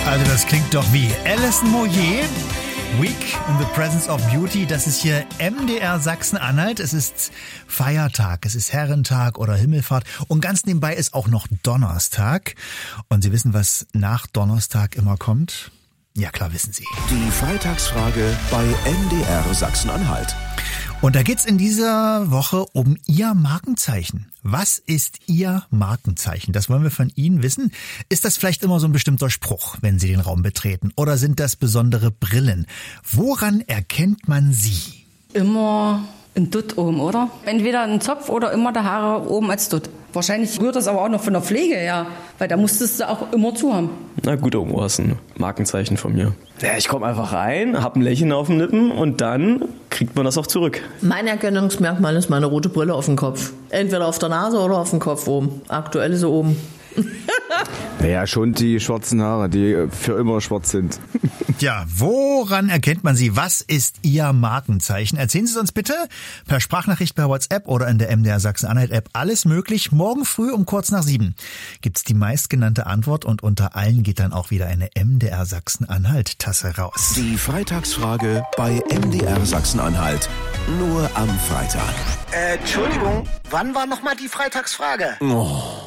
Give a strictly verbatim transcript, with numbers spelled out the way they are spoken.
Also das klingt doch wie Alison Moyet, Week in the Presence of Beauty. Das ist hier M D R Sachsen-Anhalt. Es ist Feiertag, es ist Herrentag oder Himmelfahrt und ganz nebenbei ist auch noch Donnerstag. Und Sie wissen, was nach Donnerstag immer kommt? Ja klar, wissen Sie. Die Freitagsfrage bei M D R Sachsen-Anhalt. Und da geht's in dieser Woche um Ihr Markenzeichen. Was ist Ihr Markenzeichen? Das wollen wir von Ihnen wissen. Ist das vielleicht immer so ein bestimmter Spruch, wenn Sie den Raum betreten? Oder sind das besondere Brillen? Woran erkennt man Sie? Immer ein Dutt oben, oder? Entweder ein Zopf oder immer der Haare oben als Dutt. Wahrscheinlich rührt das aber auch noch von der Pflege her, weil da musstest du auch immer zu haben. Na gut, irgendwo hast du ein Markenzeichen von mir. Ja, ich komme einfach rein, hab ein Lächeln auf den Lippen und dann kriegt man das auch zurück. Mein Erkennungsmerkmal ist meine rote Brille auf dem Kopf. Entweder auf der Nase oder auf dem Kopf oben. Aktuell ist sie oben. Naja, schon die schwarzen Haare, die für immer schwarz sind. Ja, woran erkennt man Sie? Was ist Ihr Markenzeichen? Erzählen Sie es uns bitte per Sprachnachricht, per WhatsApp oder in der M D R Sachsen-Anhalt-App. Alles möglich. Morgen früh um kurz nach sieben gibt's die meistgenannte Antwort und unter allen geht dann auch wieder eine M D R Sachsen-Anhalt-Tasse raus. Die Freitagsfrage bei M D R Sachsen-Anhalt. Nur am Freitag. Äh, Entschuldigung, wann war nochmal die Freitagsfrage? Oh.